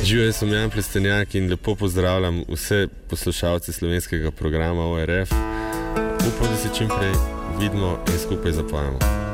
Živijo, jaz sem Jan Plestenjak in lepo pozdravljam vse poslušalce slovenskega programa ORF. Upam, da se čim prej vidimo in skupaj zapojemo.